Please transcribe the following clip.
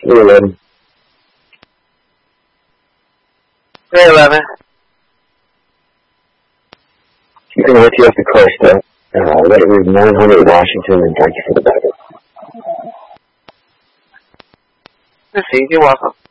Hey, 11. Hey, 11. Keeping with you after Costa. Let it read 900 Washington, and thank you for the backup. Merci, you're welcome.